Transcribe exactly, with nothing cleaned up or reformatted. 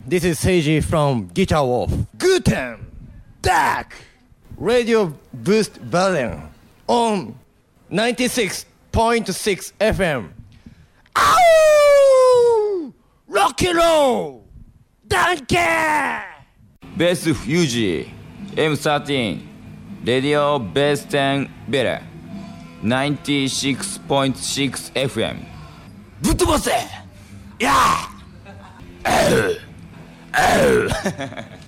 This is Seiji from Guitar Wolf. Guten Tag! Radio Boost Berlin on ninety-six point six F M. Ow! Rock and roll! Danke! Bass Fujiエムサーティーン Radio Bass テン Bella ninety-six point six F M ぶっ飛ばせやー